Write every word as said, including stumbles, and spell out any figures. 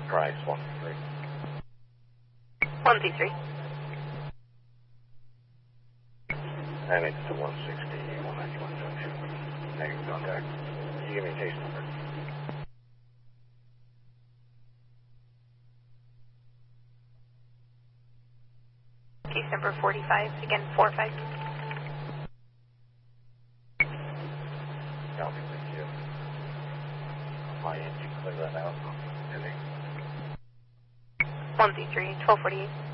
Price one three. one two three. And it's the one sixty, one ninety-one junction. Negative contact. Can you give me a case number? Case number forty-five, again, four five. Copy, thank you. On my end, you clear that out. Ending. one two three, twelve forty-eight.